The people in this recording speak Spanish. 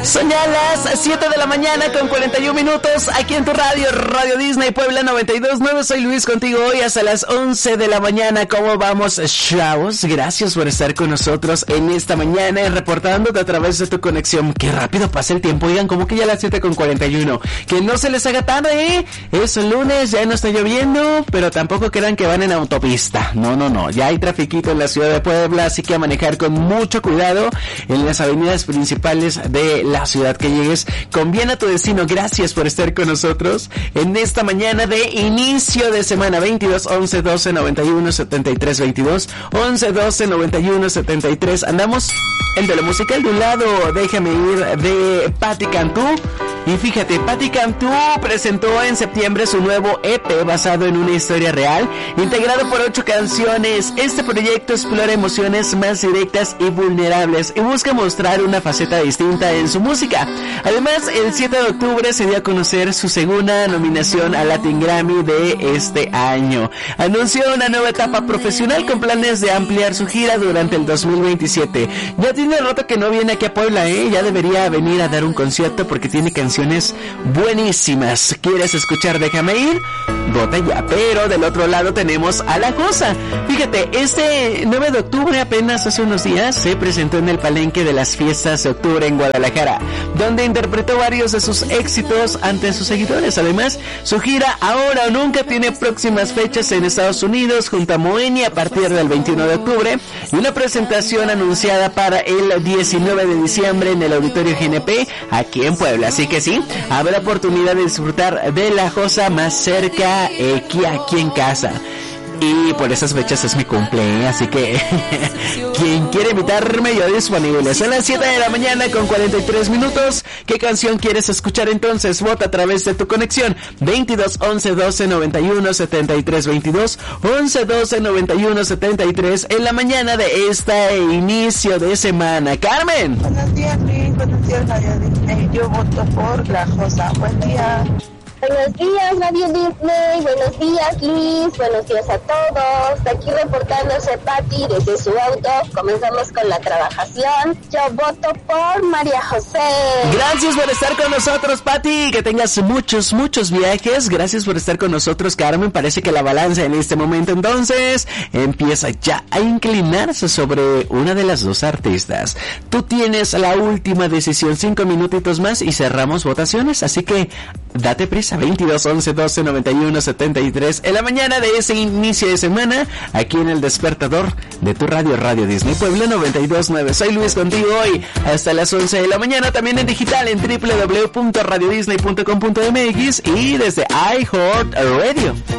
Son ya las 7 de la mañana con 41 minutos aquí en tu radio, Radio Disney Puebla 92.9. Soy Luis contigo hoy hasta las 11 de la mañana. ¿Cómo vamos, chavos? Gracias por estar con nosotros en esta mañana, reportándote a través de tu conexión. Qué rápido pasa el tiempo, oigan, como que ya las 7 con 41. Que no se les haga tarde, ¿eh? Es lunes, ya no está lloviendo, pero tampoco crean que van en autopista. No, ya hay trafiquito en la ciudad de Puebla, así que a manejar con mucho cuidado en las avenidas principales de la ciudad. Que llegues con bien a tu destino. Gracias por estar con nosotros en esta mañana de inicio de semana. 22 11 12 91 73 22 11 12 91 73. Andamos en de lo musical. De un lado, Déjame Ir de Patti Cantú. Y fíjate, Patti Cantú presentó en septiembre su nuevo EP basado en una historia real, integrado por 8 canciones. Este proyecto explora emociones más directas y vulnerables y busca mostrar una faceta distinta en su música. Además, el 7 de octubre se dio a conocer su segunda nominación al Latin Grammy de este año. Anunció una nueva etapa profesional con planes de ampliar su gira durante el 2027. Ya tiene rato que no viene aquí a Puebla, ya debería venir a dar un concierto porque tiene canciones buenísimas. ¿Quieres escuchar Déjame Ir? Vota ya. Pero del otro lado tenemos a La Josa. Fíjate, este 9 de octubre, apenas hace unos días, se presentó en el Palenque de las Fiestas de Octubre en Guadalajara, donde interpretó varios de sus éxitos ante sus seguidores. Además, su gira Ahora o Nunca tiene próximas fechas en Estados Unidos junto a Moenia a partir del 21 de octubre y una presentación anunciada para el 19 de diciembre en el Auditorio GNP aquí en Puebla. Así que sí, habrá oportunidad de disfrutar de La Josa más cerca que aquí en casa. Y por esas fechas es mi cumple, así que quien quiere invitarme, yo disponible. Son las 7 de la mañana con 43 minutos. ¿Qué canción quieres escuchar entonces? Vota a través de tu conexión. 22 11 12 91 73 22 11 12 91 73 en la mañana de este inicio de semana. Carmen. Buenos días, Luis. Buenos días, Radio Disney. Yo voto por La Josa. Buen día. Buenos días, Radio Disney. Buenos días, Luis. Buenos días a todos. Aquí reportándose Patti desde su auto. Comenzamos con la trabajación. Yo voto por María José. Gracias por estar con nosotros, Patti. Que tengas muchos viajes. Gracias por estar con nosotros, Carmen. Parece que la balanza en este momento entonces empieza ya a inclinarse sobre una de las dos artistas. Tú tienes la última decisión. 5 minutitos más y cerramos votaciones. Así que date prisa. 22 11 12 91 73 en la mañana de ese inicio de semana aquí en el despertador de tu radio, Radio Disney Puebla 92.9. Soy Luis contigo hoy hasta las 11 de la mañana, también en digital en www.radiodisney.com.mx y desde iHeartRadio.